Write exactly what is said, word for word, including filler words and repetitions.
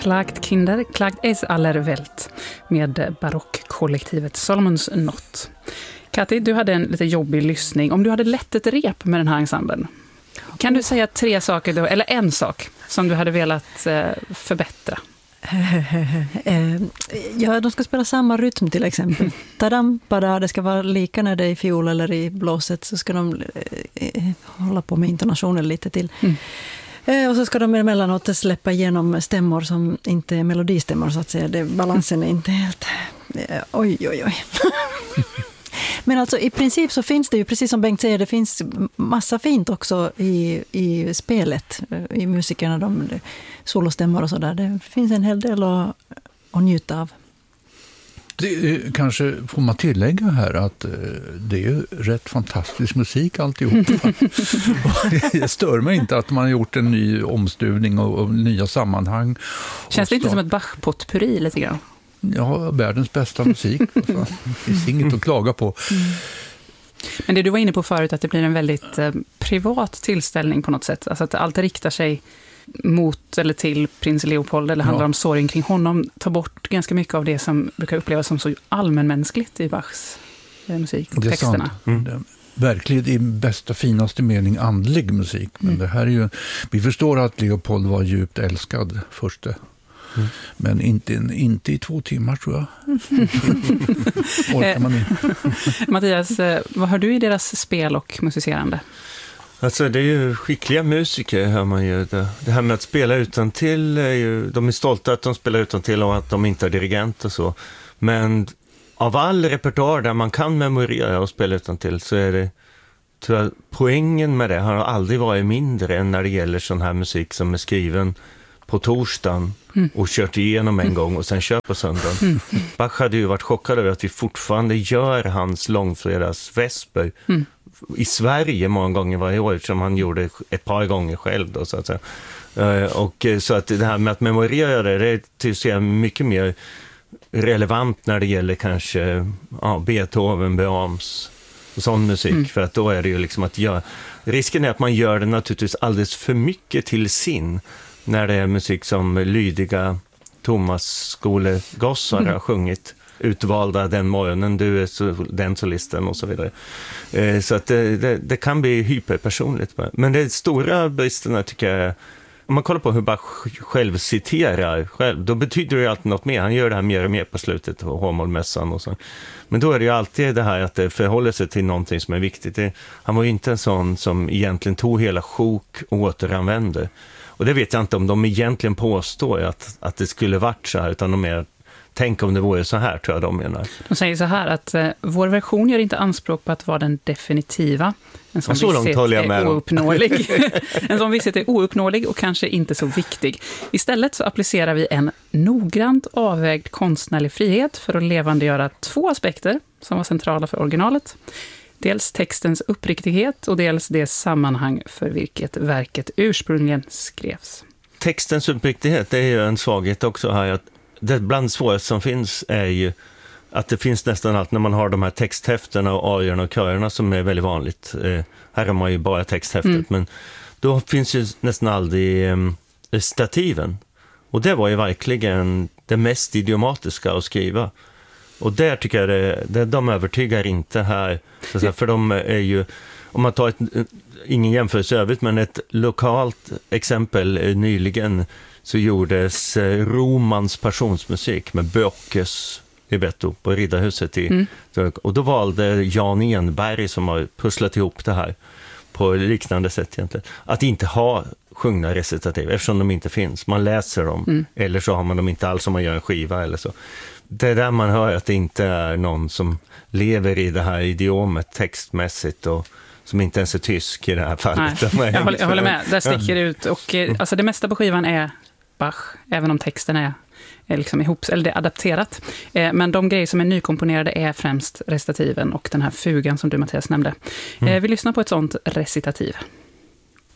Klagt Kinder, klagt es aller Welt med barockkollektivet Solomons Not. Kati, du hade en lite jobbig lyssning. Om du hade lätt ett rep med den här ensemblen, kan du säga tre saker då, eller en sak som du hade velat eh, förbättra? Ja, de ska spela samma rytm till exempel. Tadam, bada, det ska vara lika när det är i fiol eller i blåset, så ska de eh, hålla på med intonationen lite till. Mm. Eh, och så ska de emellanåt släppa igenom stämmor som inte är melodistämmor, så att säga. Det, balansen är inte helt... Eh, oj, oj, oj. Men alltså i princip så finns det ju, precis som Bengt säger, det finns massa fint också i, i spelet, i musikerna, de solostämmor och sådär. Det finns en hel del att, att njuta av. Det, kanske får man tillägga här att det är ju rätt fantastisk musik alltihop. Det stör mig inte att man har gjort en ny omstuvning och, och nya sammanhang. Känns det inte som ett Bach-potpurri lite grann? Ja, världens bästa musik. Det finns inget att klaga på. Mm. Men det du var inne på förut, att det blir en väldigt eh, privat tillställning på något sätt. Alltså att allt riktar sig mot eller till prins Leopold eller handlar ja. om sorgen kring honom. Ta bort ganska mycket av det som brukar upplevas som så allmänmänskligt i Bachs eh, musik och det är texterna. Mm. Det, verkligen i bästa, finaste mening andlig musik. Men mm. det här är ju... Vi förstår att Leopold var djupt älskad först. Mm. Men inte, inte i två timmar, tror jag. Orkar man inte. Mattias, vad har du i deras spel och musicerande? Alltså det är ju skickliga musiker, hör man ju. Det, det här med att spela utantill är ju, de är stolta att de spelar utantill och att de inte är dirigent och så. Men av all repertoar där man kan memorera och spela utantill, så är det, tror jag, poängen med det har aldrig varit mindre än när det gäller sån här musik som är skriven på torsdagen mm. och kört igenom en mm. gång och sen kör på söndagen. Mm. Bach hade ju varit chockad över att vi fortfarande gör hans långfredagsvesper mm. i Sverige många gånger varje år, som han gjorde ett par gånger själv då, så att säga. Och så att det här med att memorera det, det tycker jag är mycket mer relevant när det gäller kanske ja, Beethoven, Brahms och sån musik, mm. för att då är det ju liksom att göra, risken är att man gör det naturligtvis alldeles för mycket till sin, när det är musik som lydiga Thomas skolegossar mm. har sjungit, utvalda den morgonen, du är så, den solisten och så vidare. Eh, så att det, det, det kan bli hyperpersonligt. Men det stora bristerna tycker jag, om man kollar på hur Bach själv citerar själv, då betyder det ju alltid något mer. Han gör det här mer och mer på slutet av H-mollmässan och så. Men då är det ju alltid det här att det förhåller sig till någonting som är viktigt. Det, han var ju inte en sån som egentligen tog hela sjok och återanvände. Och det vet jag inte om de egentligen påstår att, att det skulle varit så här, utan de är, tänk om det vore så här, tror jag de menar. De säger så här att eh, vår version gör inte anspråk på att vara den definitiva. En sån så visshet är ouppnåelig. En sån visshet är ouppnåelig och kanske inte så viktig. Istället så applicerar vi en noggrant avvägd konstnärlig frihet för att levandegöra två aspekter som var centrala för originalet. Dels textens uppriktighet och dels det sammanhang för vilket verket ursprungligen skrevs. Textens uppriktighet, det är ju en svaghet också här. Att det bland svårast som finns är ju att det finns nästan allt när man har de här texthäfterna och arierna och körerna som är väldigt vanligt. Eh, här har man ju bara texthäftet, mm. men då finns ju nästan aldrig eh, stativen. Och det var ju verkligen det mest idiomatiska att skriva. Och där tycker jag det, det, de övertygar inte här. Så att säga, för de är ju, om man tar ett, ingen jämförelse övrigt, men ett lokalt exempel nyligen, så gjordes Romans passionsmusik med Böckes libretto på Riddarhuset i, mm. och då valde Jan Enberg, som har pusslat ihop det här på liknande sätt egentligen, att inte ha sjungna recitativ, eftersom de inte finns. Man läser dem, mm. eller så har man dem inte alls om man gör en skiva eller så. Det är där man hör att det inte är någon som lever i det här idiomet textmässigt och som inte ens är tysk i det här fallet. Nej, jag, håller, jag håller med, där sticker det ut. Och, alltså, det mesta på skivan är Bach, även om texten är, är liksom ihop, eller det är adapterat. Eh, men de grejer som är nykomponerade är främst recitativen och den här fugan som du, Mattias, nämnde. Eh, vi lyssnar på ett sånt recitativ.